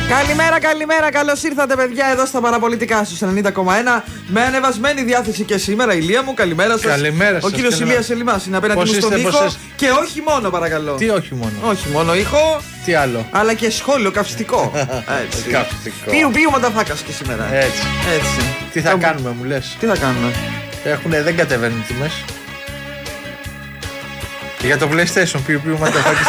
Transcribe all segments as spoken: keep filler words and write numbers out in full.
Καλημέρα, καλημέρα, καλώς ήρθατε παιδιά εδώ στα Παραπολιτικά στους ενενήντα κόμμα ένα. Με ανεβασμένη διάθεση και σήμερα, Ηλία μου, καλημέρα σας. Καλημέρα σας. Ο κύριος Ηλίας Ελιμάς είναι απέναντι μου στον ήχο. Και όχι μόνο, παρακαλώ. Τι όχι μόνο. Όχι μόνο ήχο. Τι άλλο. Αλλά και σχόλιο καυστικό. Έτσι. Καυστικό. Πίου, πίου μανταφάκας και σήμερα. Έτσι. Έτσι. Τι θα κάνουμε, μου λες. Τι θα κάνουμε. Έχουνε, δεν κατεβαίνουν τιμές. Για το PlayStation, πίου, πίου μανταφάκες.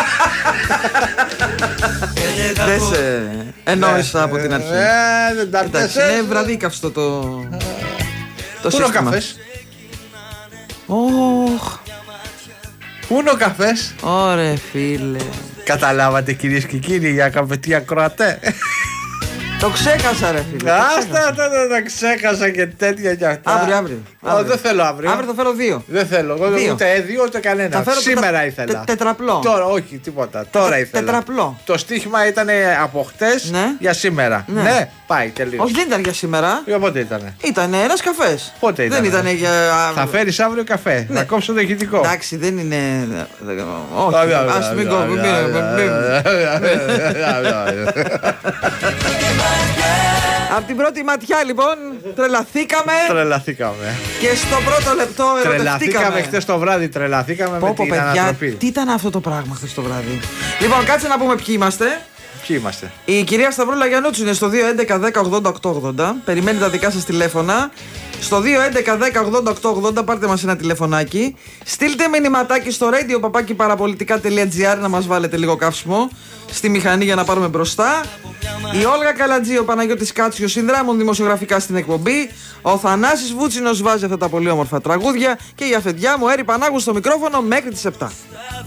Δεν σε εννοήσα από την αρχή. Ε, δεν τα Εντάξει, είναι βραδίκαυστο το. Το Πού είναι ο σύστημα. καφές. Ωχ. Πού είναι ο καφές. Ωρε φίλε. Καταλάβατε κυρίες και κύριοι για καφετή ακροατέ. Το ξέχασα ρε φίλε. Άστα, τα ξέχασα και τέτοια κι αυτά. Αύριο, αύριο. Ω, δεν θέλω αύριο. Αύριο θα φέρω δύο. Δεν θέλω. Εγώ Δύο. ούτε δύο ούτε κανένα. Θα φέρω Σήμερα τετρα- ήθελα. τε- τετραπλό. Τώρα, όχι, τίποτα. Τώρα ήθελα. Τετραπλό. Το στοίχημα ήταν από χτες Ναι. για σήμερα. Ναι. Ναι, πάει τελείως. Όχι, δεν ήταν για σήμερα. Για πότε ήτανε. Ήταν ένας καφές. Πότε Δεν ήτανε? ήταν για. Θα φέρεις αύριο καφέ. Ναι. Να κόψω το ηχητικό. Εντάξει, δεν είναι. Όχι, ας μην κόβουμε. Από την πρώτη ματιά λοιπόν τρελαθήκαμε Τρελαθήκαμε. και στο πρώτο λεπτό Τρελαθήκαμε ερωτευτήκαμε. χτες το βράδυ. Τρελαθήκαμε Πω με πω την παιδιά, ανατροπή. τι ήταν αυτό το πράγμα χθες το βράδυ. Λοιπόν, κάτσε να πούμε ποιοι είμαστε. Ποιοι είμαστε. Η κυρία Σταυρούλα Γιαννούτσου είναι στο δύο έντεκα δέκα ογδόντα οκτώ ογδόντα. Περιμένει τα δικά σας τηλέφωνα. Στο δύο έντεκα δέκα ογδόντα οκτώ ογδόντα πάρτε μας ένα τηλεφωνάκι. Στείλτε μηνυματάκι στο radio παπάκι παραπολιτικά τελεία τζι άρ να μας βάλετε λίγο καύσιμο στη μηχανή για να πάρουμε μπροστά. Η Όλγα Καλατζή, ο Παναγιώτης Κάτσιος συνδράμουν δημοσιογραφικά στην εκπομπή. Ο Θανάσης Βούτσινος βάζει αυτά τα πολύ όμορφα τραγούδια. Και η αφεντιά μου Έρη Πανάγου στο μικρόφωνο μέχρι τις επτά.